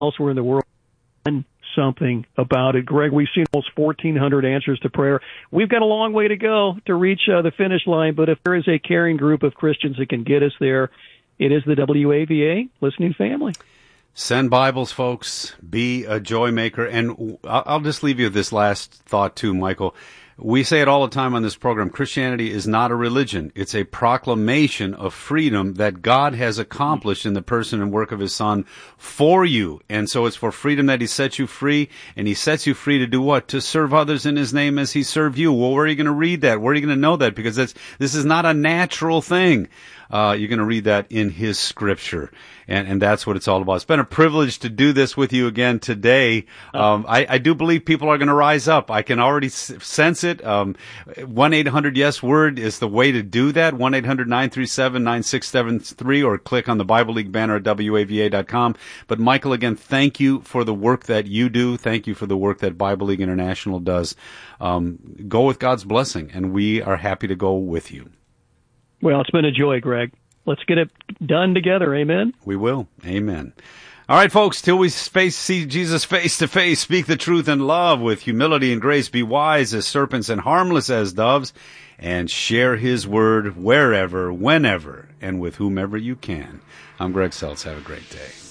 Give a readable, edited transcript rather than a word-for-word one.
elsewhere in the world, done something about it. Greg, we've seen almost 1,400 answers to prayer. We've got a long way to go to reach the finish line, but if there is a caring group of Christians that can get us there, it is the WAVA listening family. Send Bibles, folks. Be a joy maker. And I'll just leave you with this last thought, too, Michael. We say it all the time on this program. Christianity is not a religion. It's a proclamation of freedom that God has accomplished in the person and work of his Son for you. And so it's for freedom that he sets you free. And he sets you free to do what? To serve others in his name as he served you. Well, where are you going to read that? Where are you going to know that? Because this is not a natural thing. You're going to read that in his scripture. And that's what it's all about. It's been a privilege to do this with you again today. I do believe people are going to rise up. I can already sense it. 1-800-YES-WORD is the way to do that. 1-800-937-9673, or click on the Bible League banner at WAVA.com. But Michael, again, thank you for the work that you do. Thank you for the work that Bible League International does. Go with God's blessing, and we are happy to go with you. Well, it's been a joy, Greg. Let's get it done together. Amen. We will. Amen. All right, folks, till we see Jesus face to face, speak the truth in love with humility and grace, be wise as serpents and harmless as doves, and share his word wherever, whenever, and with whomever you can. I'm Greg Seltz. Have a great day.